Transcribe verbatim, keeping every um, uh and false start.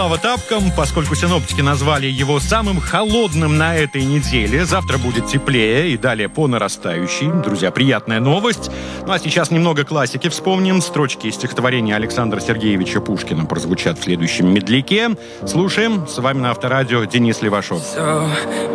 Слава тапкам, поскольку синоптики назвали его самым холодным на этой неделе. Завтра будет теплее и далее по нарастающей. Друзья, приятная новость. Ну а сейчас немного классики вспомним. Строчки из стихотворения Александра Сергеевича Пушкина прозвучат в следующем медляке. Слушаем. С вами на Авторадио Денис Левашов.